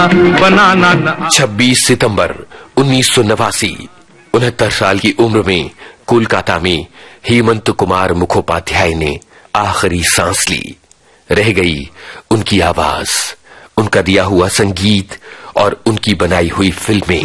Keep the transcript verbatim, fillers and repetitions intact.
बनाना। छब्बीस सितंबर उन्नीस सौ नवासी, उनहत्तर साल की उम्र में कोलकाता में हेमंत कुमार मुखोपाध्याय ने आखिरी सांस ली। रह गई उनकी आवाज, उनका दिया हुआ संगीत और उनकी बनाई हुई फिल्में।